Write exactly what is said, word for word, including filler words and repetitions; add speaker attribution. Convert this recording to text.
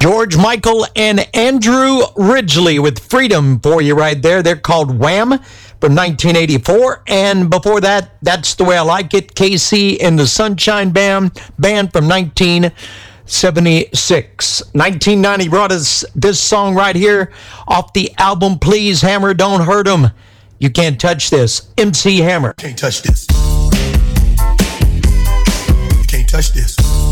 Speaker 1: George Michael and Andrew Ridgeley with Freedom for you right there. They're called Wham from nineteen eighty-four. And before that, That's the Way I Like It, K C and the Sunshine Band, band from nineteen seventy-six. nineteen ninety brought us this song right here off the album Please Hammer, Don't Hurt 'Em. You Can't Touch This. M C Hammer.
Speaker 2: Can't touch this. You can't touch this.